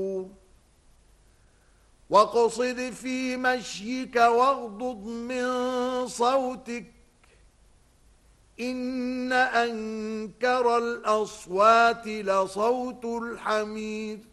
واقصد في مشيك واغضض من صوتك إن أنكر الأصوات لصوت الحمير